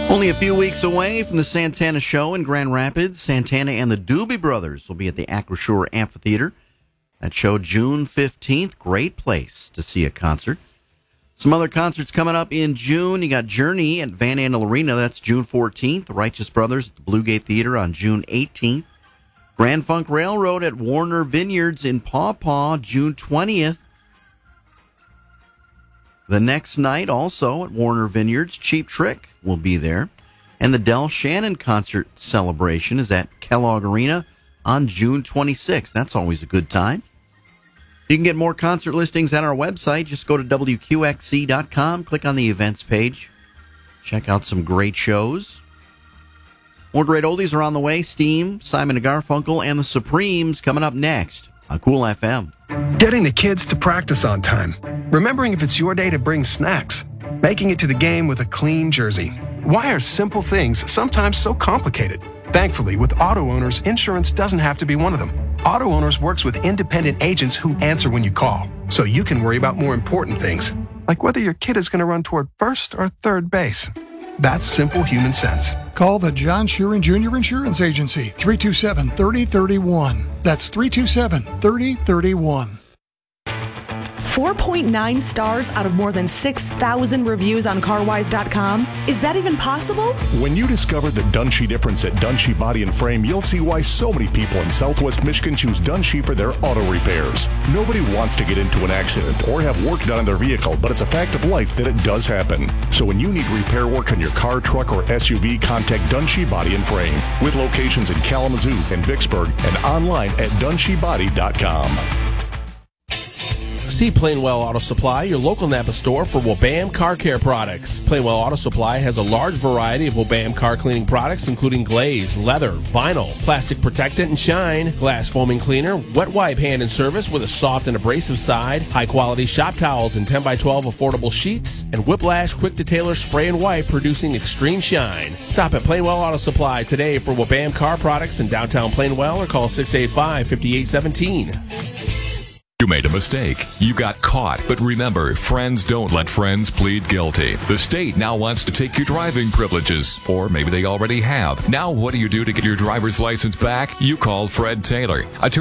Only a few weeks away from the Santana Show in Grand Rapids, Santana and the Doobie Brothers will be at the Acrisure Amphitheater. That show June 15th. Great place to see a concert. Some other concerts coming up in June. You got Journey at Van Andel Arena. That's June 14th. The Righteous Brothers at the Blue Gate Theater on June 18th. Grand Funk Railroad at Warner Vineyards in Paw Paw, June 20th. The next night, also at Warner Vineyards, Cheap Trick will be there. And the Del Shannon concert celebration is at Kellogg Arena on June 26th. That's always a good time. You can get more concert listings at our website. Just go to WQXC.com, click on the events page. Check out some great shows. More great oldies are on the way. Steam, Simon & Garfunkel, and the Supremes coming up next on Cool FM. Getting the kids to practice on time. Remembering if it's your day to bring snacks. Making it to the game with a clean jersey. Why are simple things sometimes so complicated? Thankfully, with Auto Owners, insurance doesn't have to be one of them. Auto Owners works with independent agents who answer when you call, so you can worry about more important things, like whether your kid is going to run toward first or third base. That's simple human sense. Call the John Sheeran Jr. Insurance Agency, 327-3031. That's 327-3031. 4.9 stars out of more than 6,000 reviews on CarWise.com. Is that even possible? When you discover the Dunshee difference at Dunshee Body and Frame, you'll see why so many people in Southwest Michigan choose Dunshee for their auto repairs. Nobody wants to get into an accident or have work done on their vehicle, but it's a fact of life that it does happen. So when you need repair work on your car, truck, or SUV, contact Dunshee Body and Frame, with locations in Kalamazoo and Vicksburg and online at DunsheeBody.com. See Plainwell Auto Supply, your local Napa store for Wabam Car Care products. Plainwell Auto Supply has a large variety of Wabam car cleaning products, including glaze, leather, vinyl, plastic protectant and shine, glass foaming cleaner, wet wipe hand and service with a soft and abrasive side, high-quality shop towels and 10x12 affordable sheets, and Whiplash Quick Detailer spray and wipe producing extreme shine. Stop at Plainwell Auto Supply today for Wabam car products in downtown Plainwell or call 685-5817. You made a mistake. You got caught. But remember, friends don't let friends plead guilty. The state now wants to take your driving privileges. Or maybe they already have. Now what do you do to get your driver's license back? You call Fred Taylor.